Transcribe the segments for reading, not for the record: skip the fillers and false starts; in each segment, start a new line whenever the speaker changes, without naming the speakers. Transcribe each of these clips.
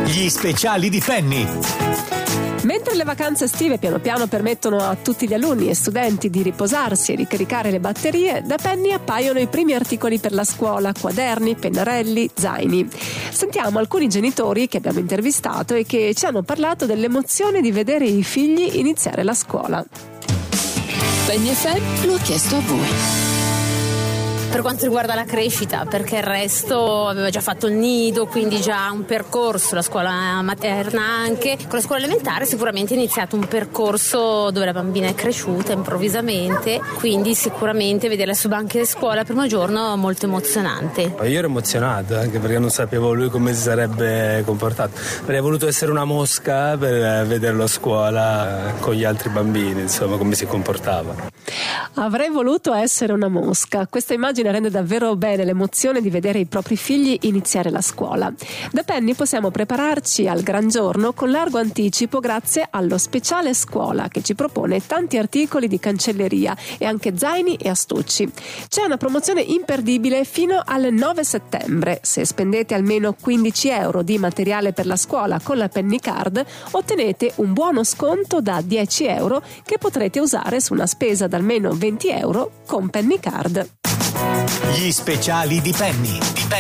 Gli speciali di Penny.
Mentre le vacanze estive piano piano permettono a tutti gli alunni e studenti di riposarsi e ricaricare le batterie, da Penny appaiono i primi articoli per la scuola: quaderni, pennarelli, zaini. Sentiamo alcuni genitori che abbiamo intervistato e che ci hanno parlato dell'emozione di vedere i figli iniziare la scuola.
Penny FM lo ha chiesto a voi.
Per quanto riguarda la crescita, perché il resto aveva già fatto il nido, quindi già un percorso, la scuola materna anche. Con la scuola elementare sicuramente è iniziato un percorso dove la bambina è cresciuta improvvisamente, quindi sicuramente vederla su banchi di scuola il primo giorno è molto emozionante.
Io ero emozionato anche perché non sapevo lui come si sarebbe comportato. Avrei voluto essere una mosca per vederlo a scuola con gli altri bambini, insomma, come si comportava.
Avrei voluto essere una mosca. Questa immagine rende davvero bene l'emozione di vedere i propri figli iniziare la scuola. Da Penny possiamo prepararci al gran giorno con largo anticipo grazie allo speciale scuola, che ci propone tanti articoli di cancelleria e anche zaini e astucci. C'è una promozione imperdibile fino al 9 settembre. Se spendete almeno 15 euro di materiale per la scuola con la Penny Card, ottenete un buono sconto da 10 euro che potrete usare su una spesa da almeno 20 euro con Penny Card.
Gli speciali di Penny.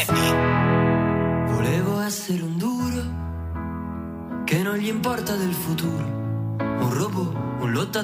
Volevo essere un duro che non gli importa del futuro, un robot, un lottatore